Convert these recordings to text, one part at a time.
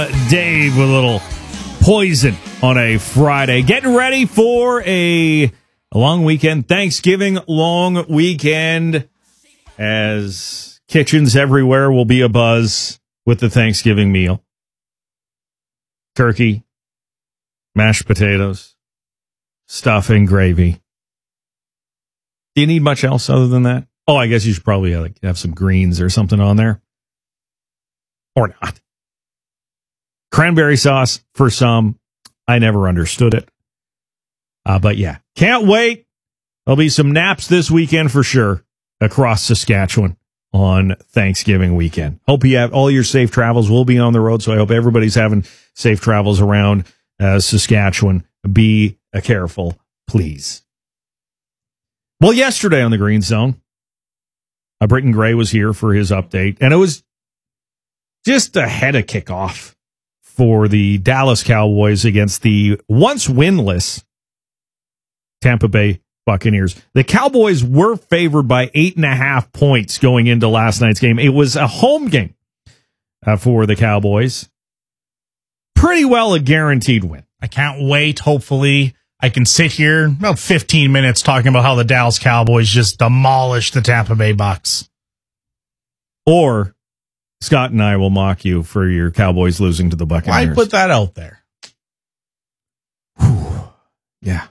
Dave with a little poison on a Friday. Getting ready for a long weekend, Thanksgiving long weekend, as kitchens everywhere will be abuzz with the Thanksgiving meal. Turkey, mashed potatoes, stuffing, gravy. Do you need much else other than that? Oh, I guess you should probably have some greens or something on there. Or not. Cranberry sauce for some. I never understood it. But yeah, can't wait. There'll be some naps this weekend for sure across Saskatchewan on Thanksgiving weekend. Hope you have all your safe travels. We'll be on the road, so I hope everybody's having safe travels around Saskatchewan. Be careful, please. Well, yesterday on the Green Zone, Britton Gray was here for his update, and it was just ahead of kickoff for the Dallas Cowboys against the once winless Tampa Bay Buccaneers. The Cowboys were favored by 8.5 points going into last night's game. It was a home game for the Cowboys. Pretty well a guaranteed win. I can't wait. Hopefully, I can sit here about 15 minutes talking about how the Dallas Cowboys just demolished the Tampa Bay Bucs. Or Scott and I will mock you for your Cowboys losing to the Buccaneers. Why put that out there? Whew. Yeah.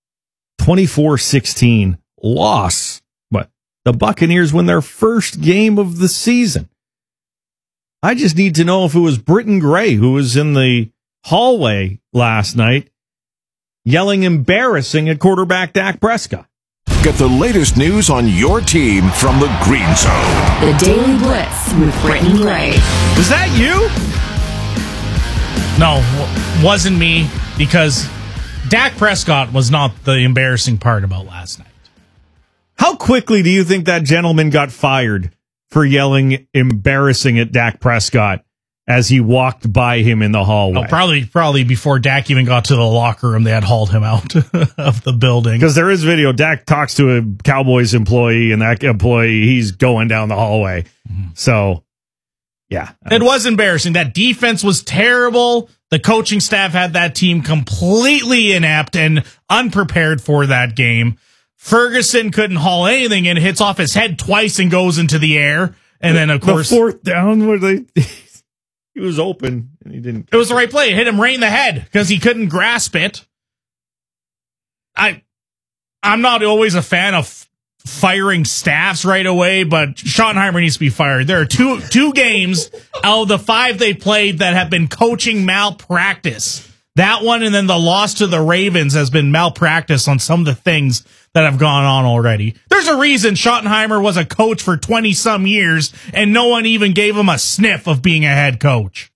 24-16 loss. But the Buccaneers win their first game of the season. I just need to know if it was Britton Gray who was in the hallway last night yelling embarrassing at quarterback Dak Prescott. Get the latest news on your team from the Green Zone. The Daily Blitz with Britton Gray. Was that you? No, wasn't me, because Dak Prescott was not the embarrassing part about last night. How quickly do you think that gentleman got fired for yelling embarrassing at Dak Prescott as he walked by him in the hallway? Oh, probably before Dak even got to the locker room, they had hauled him out of the building. Because there is video. Dak talks to a Cowboys employee, and that employee, he's going down the hallway. So, yeah. It was embarrassing. That defense was terrible. The coaching staff had that team completely inept and unprepared for that game. Ferguson couldn't haul anything, and it hits off his head twice and goes into the air. And then, of course, the fourth down where they... He was open, and he didn't. It was the right play. It hit him right in the head because he couldn't grasp it. I'm not always a fan of firing staffs right away, but Schottenheimer needs to be fired. There are two games out of the 5 they played that have been coaching malpractice. That one, and then the loss to the Ravens, has been malpractice on some of the things that have gone on already. There's a reason Schottenheimer was a coach for 20-some years, and no one even gave him a sniff of being a head coach.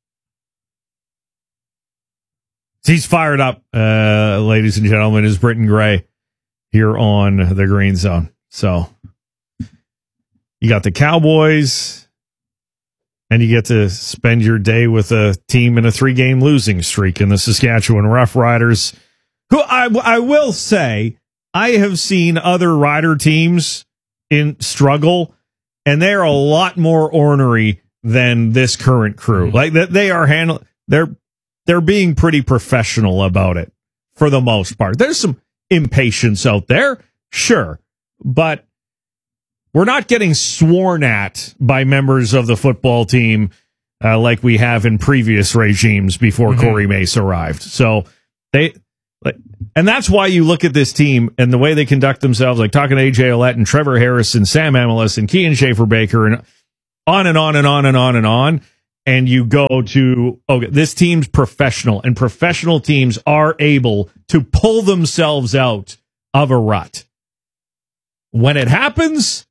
He's fired up, ladies and gentlemen, is Britton Gray here on the Green Zone. So you got the Cowboys, and you get to spend your day with a team in a 3-game losing streak in the Saskatchewan Roughriders, who I will say, I have seen other Rider teams in struggle, and they're a lot more ornery than this current crew. Like they are they're being pretty professional about it for the most part. There's some impatience out there, sure, but we're not getting sworn at by members of the football team like we have in previous regimes before Corey Mace arrived. So and that's why you look at this team and the way they conduct themselves, like talking to AJ Ouellette and Trevor Harris and Sam Amelis and Kean Schaefer-Baker and on and on and on and on and on. And you go to, okay, this team's professional, and professional teams are able to pull themselves out of a rut. When it happens,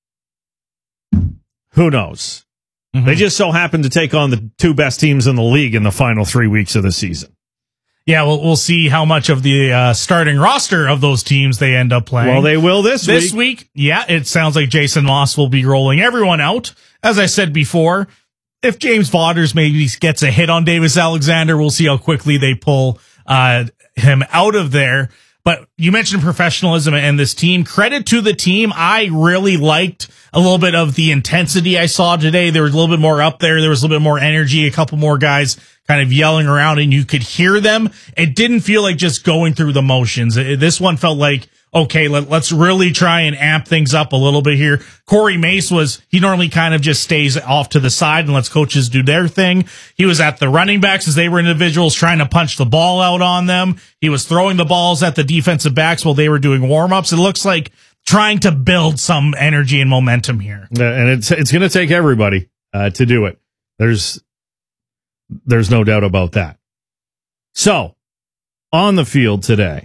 who knows? They just so happen to take on the 2 best teams in the league in the final 3 weeks of the season. Yeah, we'll see how much of the starting roster of those teams they end up playing. Well, they will this week. This week, yeah, it sounds like Jason Moss will be rolling everyone out. As I said before, if James Vaughters maybe gets a hit on Davis Alexander, we'll see how quickly they pull him out of there. But you mentioned professionalism and this team. Credit to the team. I really liked a little bit of the intensity I saw today. There was a little bit more up there. There was a little bit more energy, a couple more guys kind of yelling around, and you could hear them. It didn't feel like just going through the motions. This one felt like, okay, let's really try and amp things up a little bit here. Corey Mace he normally kind of just stays off to the side and lets coaches do their thing. He was at the running backs as they were individuals trying to punch the ball out on them. He was throwing the balls at the defensive backs while they were doing warm-ups. It looks like trying to build some energy and momentum here. And it's going to take everybody to do it. There's no doubt about that. So, on the field today,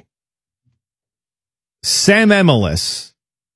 Sam Emilus,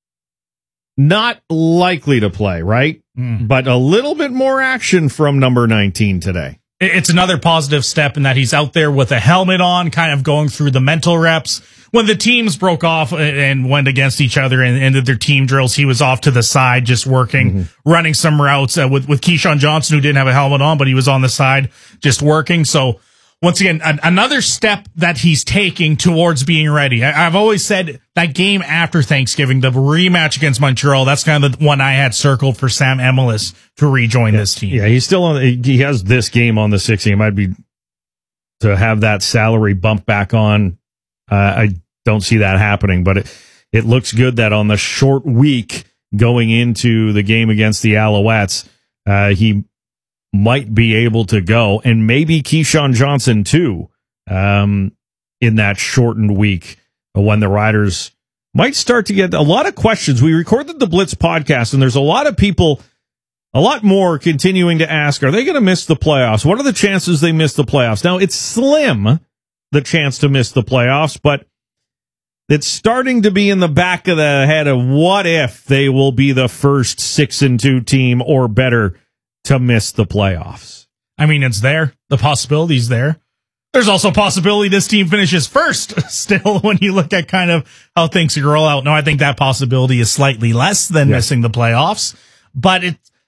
not likely to play, right? But a little bit more action from number 19 today. It's another positive step in that he's out there with a helmet on, kind of going through the mental reps. When the teams broke off and went against each other and ended their team drills, he was off to the side just working, running some routes with Keyshawn Johnson, who didn't have a helmet on, but he was on the side just working. So once again, another step that he's taking towards being ready. I've always said that game after Thanksgiving, the rematch against Montreal, that's kind of the one I had circled for Sam Emilus to rejoin this team. Yeah, he's still on. He has this game on the 16th. It might be to have that salary bump back on. I don't see that happening, but it looks good that on the short week going into the game against the Alouettes, he might be able to go, and maybe Keyshawn Johnson too, in that shortened week when the Riders might start to get a lot of questions. We recorded the Blitz podcast, and there's a lot of people, a lot more continuing to ask, are they going to miss the playoffs? What are the chances they miss the playoffs? Now, it's slim, the chance to miss the playoffs, but it's starting to be in the back of the head of what if they will be the first 6-2 team or better to miss the playoffs. I mean, it's there. The possibility's there. There's also a possibility this team finishes first still when you look at kind of how things roll out. No, I think that possibility is slightly less than missing the playoffs. But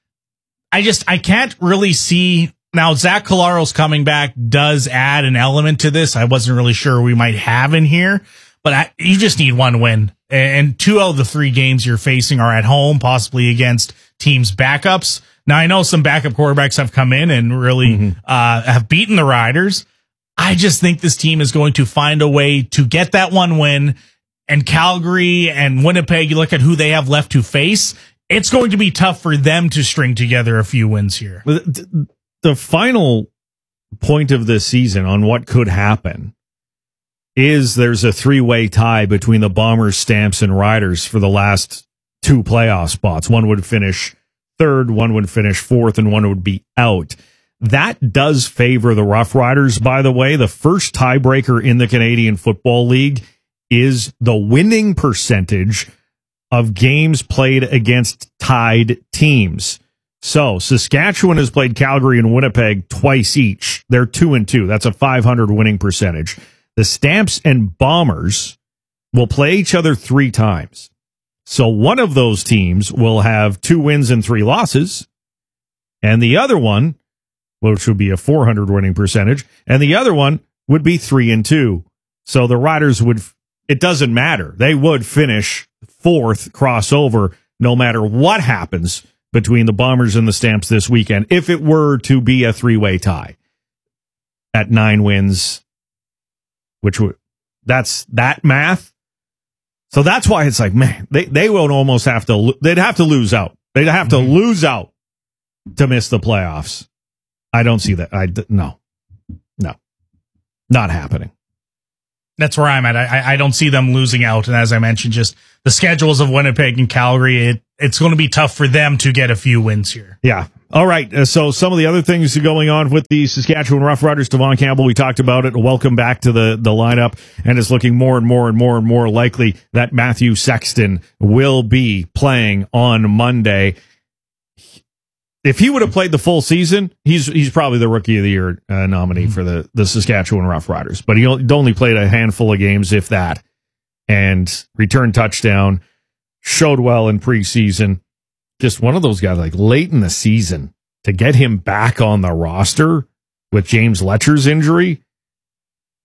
I can't really see. Now, Zach Collaros coming back does add an element to this. I wasn't really sure we might have in here. But you just need one win. And 2 out of the 3 games you're facing are at home, possibly against teams' backups. Now, I know some backup quarterbacks have come in and really have beaten the Riders. I just think this team is going to find a way to get that one win. And Calgary and Winnipeg, you look at who they have left to face, it's going to be tough for them to string together a few wins here. The final point of this season on what could happen is there's a 3-way tie between the Bombers, Stamps, and Riders for the last 2 playoff spots. One would finish 3rd, one would finish 4th, and one would be out. That does favor the Rough Riders, by the way. The first tiebreaker in the Canadian Football League is the winning percentage of games played against tied teams. So Saskatchewan has played Calgary and Winnipeg twice each. They're 2-2. That's a 500 winning percentage. The Stamps and Bombers will play each other 3 times. So one of those teams will have 2 wins and 3 losses, and the other one, which would be a 400 winning percentage, and the other one would be 3-2. So the Riders it doesn't matter. They would finish 4th crossover no matter what happens between the Bombers and the Stamps this weekend, if it were to be a 3-way tie at 9 wins, that's that math. So that's why it's like, man, they would almost have to, they'd have to lose out. They'd have to lose out to miss the playoffs. I don't see that. No, not happening. That's where I'm at. I don't see them losing out. And as I mentioned, just the schedules of Winnipeg and Calgary, it's going to be tough for them to get a few wins here. Yeah. All right. So some of the other things going on with the Saskatchewan Roughriders, Devon Campbell, we talked about it. Welcome back to the lineup. And it's looking more and more likely that Matthew Sexton will be playing on Monday. If he would have played the full season, he's probably the Rookie of the Year nominee for the Saskatchewan Roughriders. But he only played a handful of games, if that, and returned touchdown, showed well in preseason. Just one of those guys, like late in the season, to get him back on the roster with James Letcher's injury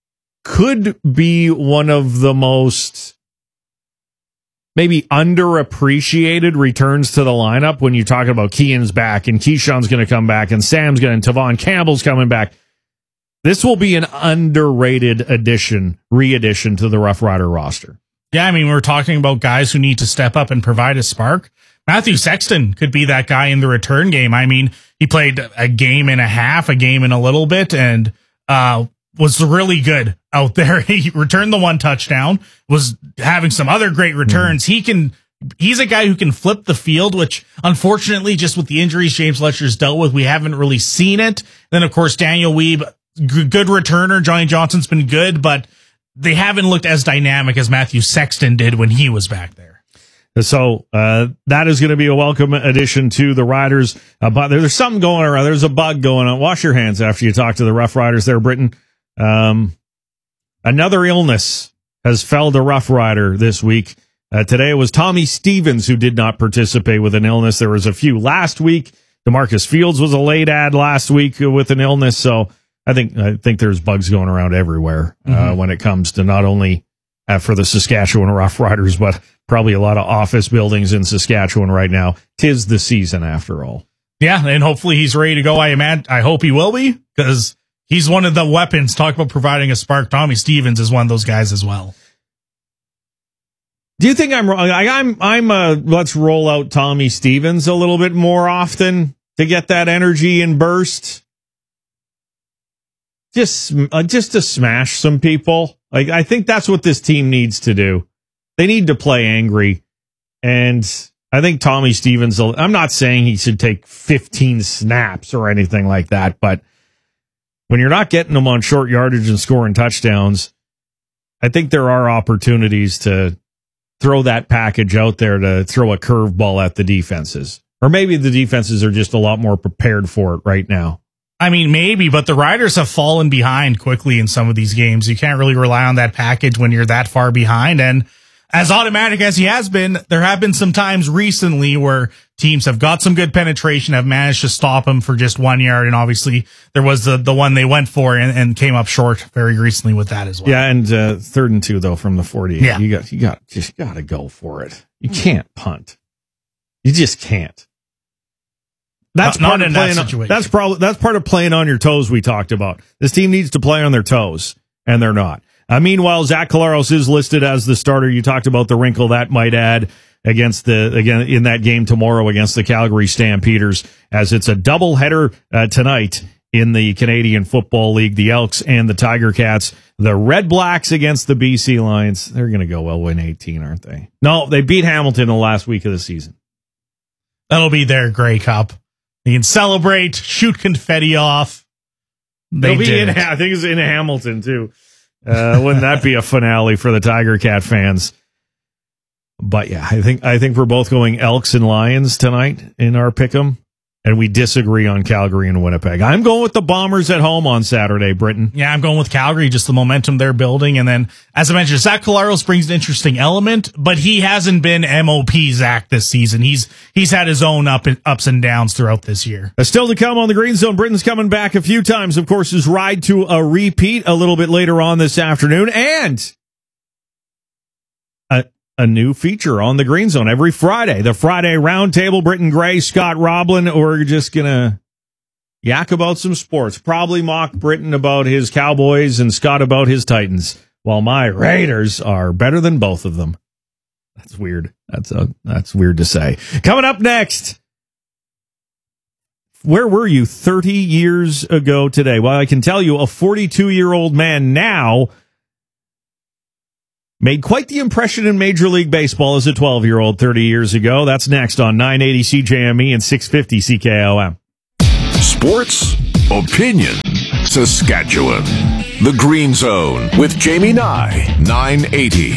could be one of the most maybe underappreciated returns to the lineup when you're talking about Kean's back and Keyshawn's going to come back and Sam's going to, Tavon Campbell's coming back. This will be an underrated re-addition to the Rough Rider roster. Yeah, I mean, we're talking about guys who need to step up and provide a spark. Matthew Sexton could be that guy in the return game. I mean, he played a game and a half, a game and a little bit, and was really good out there. He returned the one touchdown, was having some other great returns. He's a guy who can flip the field, which unfortunately, just with the injuries James Letcher's dealt with, we haven't really seen it. Then, of course, Daniel Weeb, good returner. Johnny Johnson's been good, but they haven't looked as dynamic as Matthew Sexton did when he was back there. So that is going to be a welcome addition to the Riders. But there's something going around. There's a bug going on. Wash your hands after you talk to the Rough Riders there, Britton. Another illness has felled a Rough Rider this week. Today it was Tommy Stevens who did not participate with an illness. There was a few last week. DeMarcus Fields was a late ad last week with an illness. So I think there's bugs going around everywhere when it comes to not only for the Saskatchewan Rough Riders, but probably a lot of office buildings in Saskatchewan right now. 'Tis the season after all. Yeah, and hopefully he's ready to go. I hope he will be, because he's one of the weapons. Talk about providing a spark. Tommy Stevens is one of those guys as well. Do you think I'm wrong? I'm let's roll out Tommy Stevens a little bit more often to get that energy and burst. Just to smash some people. Like, I think that's what this team needs to do. They need to play angry. And I think Tommy Stevens, I'm not saying he should take 15 snaps or anything like that, but when you're not getting them on short yardage and scoring touchdowns, I think there are opportunities to throw that package out there, to throw a curveball at the defenses. Or maybe the defenses are just a lot more prepared for it right now. I mean, maybe, but the Riders have fallen behind quickly in some of these games. You can't really rely on that package when you're that far behind. And as automatic as he has been, there have been some times recently where teams have got some good penetration, have managed to stop him for just 1 yard. And obviously there was the one they went for and came up short very recently with that as well. Yeah. And 3rd and 2 though, from the 48, yeah. you got to go for it. You can't punt. You just can't. That's not in that situation. That's part of playing on your toes we talked about. This team needs to play on their toes, and they're not. Meanwhile, Zach Collaros is listed as the starter. You talked about the wrinkle that might add in that game tomorrow against the Calgary Stampeders, as it's a doubleheader tonight in the Canadian Football League. The Elks and the Tiger Cats. The Red Blacks against the BC Lions. They're going to go well win 18, aren't they? No, they beat Hamilton in the last week of the season. That'll be their Grey Cup. You can celebrate, shoot confetti off. I think it's in Hamilton too. Wouldn't that be a finale for the Tiger Cat fans? But yeah, I think we're both going Elks and Lions tonight in our pick'em, and we disagree on Calgary and Winnipeg. I'm going with the Bombers at home on Saturday, Britton. Yeah, I'm going with Calgary, just the momentum they're building. And then, as I mentioned, Zach Collaros brings an interesting element, but he hasn't been MOP Zach this season. He's had his own ups and downs throughout this year. Still to come on the Green Zone. Britton's coming back a few times. Of course, his ride to a repeat a little bit later on this afternoon, and a new feature on the Green Zone every Friday. The Friday Roundtable. Britton Gray, Scott Roblin. We're just going to yak about some sports. Probably mock Britton about his Cowboys and Scott about his Titans, while my Raiders are better than both of them. That's weird. That's weird to say. Coming up next, where were you 30 years ago today? Well, I can tell you, a 42-year-old man now made quite the impression in Major League Baseball as a 12-year-old 30 years ago. That's next on 980 CJME and 650 CKOM. Sports, opinion, Saskatchewan. The Green Zone with Jamie Nye, 980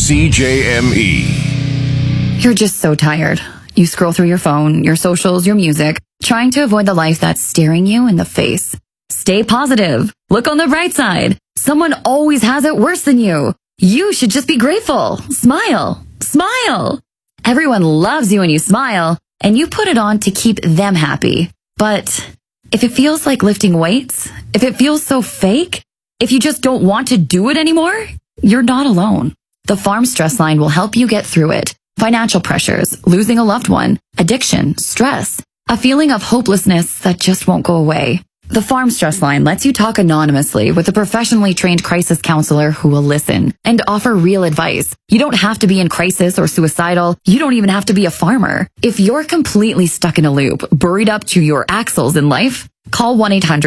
CJME. You're just so tired. You scroll through your phone, your socials, your music, trying to avoid the life that's staring you in the face. Stay positive. Look on the bright side. Someone always has it worse than you. You should just be grateful. Smile. Smile. Everyone loves you when you smile, and you put it on to keep them happy. But if it feels like lifting weights, if it feels so fake, If you just don't want to do it anymore, you're not alone. The Farm Stress Line will help you get through it. Financial pressures, losing a loved one, addiction, stress, a feeling of hopelessness that just won't go away. The Farm Stress Line lets you talk anonymously with a professionally trained crisis counselor who will listen and offer real advice. You don't have to be in crisis or suicidal. You don't even have to be a farmer. If you're completely stuck in a loop, buried up to your axles in life, call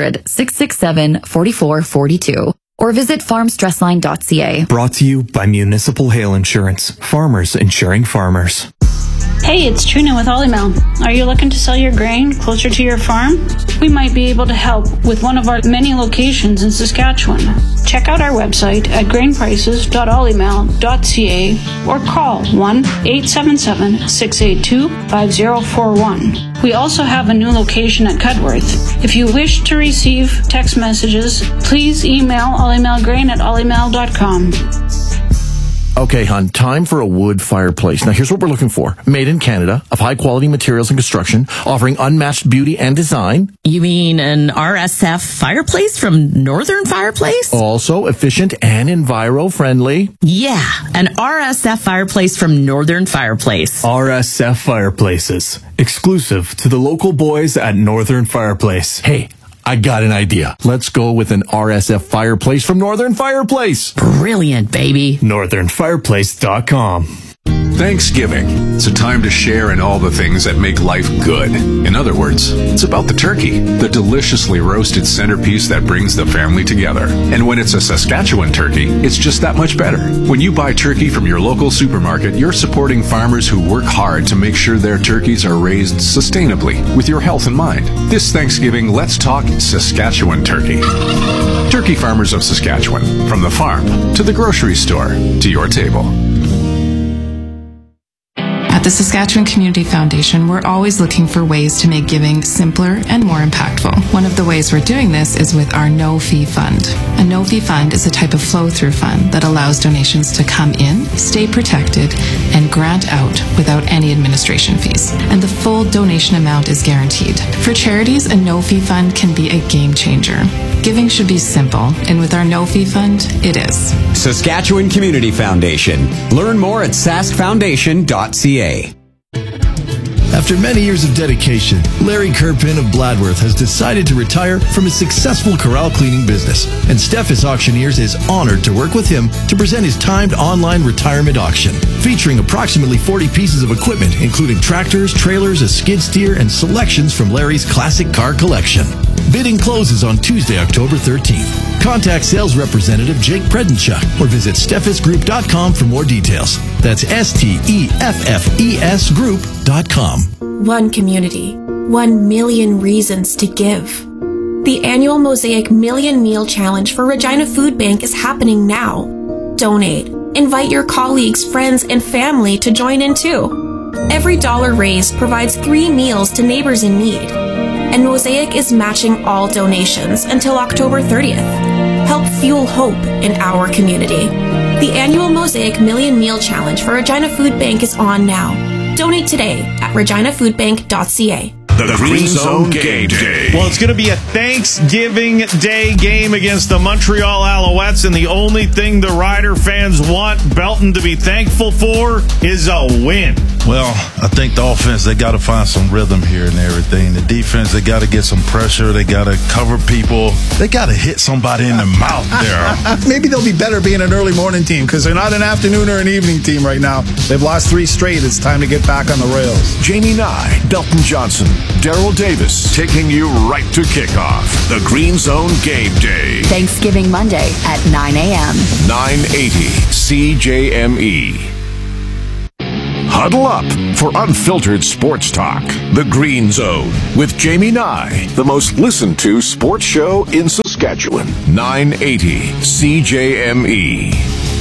1-800-667-4442 or visit farmstressline.ca. Brought to you by Municipal Hail Insurance. Farmers insuring farmers. Hey, it's Trina with Olymel. Are you looking to sell your grain closer to your farm? We might be able to help with one of our many locations in Saskatchewan. Check out our website at grainprices.olymel.ca or call 1-877-682-5041. We also have a new location at Cudworth. If you wish to receive text messages, please email olymelgrain@olymel.com. Okay, hon, time for a wood fireplace. Now, here's what we're looking for. Made in Canada, of high-quality materials and construction, offering unmatched beauty and design. You mean an RSF fireplace from Northern Fireplace? Also efficient and enviro-friendly. Yeah, an RSF fireplace from Northern Fireplace. RSF Fireplaces. Exclusive to the local boys at Northern Fireplace. Hey, I got an idea. Let's go with an RSF fireplace from Northern Fireplace. Brilliant, baby. NorthernFireplace.com. Thanksgiving. It's a time to share in all the things that make life good. In other words, it's about the turkey, the deliciously roasted centerpiece that brings the family together. And when it's a Saskatchewan turkey, it's just that much better. When you buy turkey from your local supermarket, you're supporting farmers who work hard to make sure their turkeys are raised sustainably with your health in mind. This Thanksgiving, let's talk Saskatchewan turkey. Turkey farmers of Saskatchewan, from the farm to the grocery store to your table. At the Saskatchewan Community Foundation, we're always looking for ways to make giving simpler and more impactful. One of the ways we're doing this is with our no-fee fund. A no-fee fund is a type of flow-through fund that allows donations to come in, stay protected, and grant out without any administration fees. And the full donation amount is guaranteed. For charities, a no-fee fund can be a game changer. Giving should be simple, and with our no-fee fund, it is. Saskatchewan Community Foundation. Learn more at saskfoundation.ca. After many years of dedication, Larry Kirpin of Bladworth has decided to retire from his successful corral cleaning business, and Steffes Auctioneers is honored to work with him to present his timed online retirement auction, featuring approximately 40 pieces of equipment, including tractors, trailers, a skid steer, and selections from Larry's classic car collection. Bidding closes on Tuesday, October 13th. Contact sales representative Jake Predenchuk or visit steffesgroup.com for more details. That's STEFFES group.com. One community, 1 million reasons to give. The annual Mosaic Million Meal Challenge for Regina Food Bank is happening now. Donate. Invite your colleagues, friends, and family to join in too. Every dollar raised provides 3 meals to neighbors in need. And Mosaic is matching all donations until October 30th. Help fuel hope in our community. The annual Mosaic Million Meal Challenge for Regina Food Bank is on now. Donate today at reginafoodbank.ca. The Green Zone Game Day. Well, it's going to be a Thanksgiving Day game against the Montreal Alouettes, and the only thing the Rider fans want Belton to be thankful for is a win. Well, I think the offense, they got to find some rhythm here and everything. The defense, they got to get some pressure. They got to cover people. They got to hit somebody in the mouth there. Maybe they'll be better being an early morning team because they're not an afternoon or an evening team right now. They've lost 3 straight. It's time to get back on the rails. Jamie Nye, Belton Johnson, Daryl Davis, taking you right to kickoff. The Green Zone Game Day. Thanksgiving Monday at 9 a.m. 980 CJME. Huddle up for unfiltered sports talk. The Green Zone with Jamie Nye, the most listened to sports show in Saskatchewan. 980 CJME.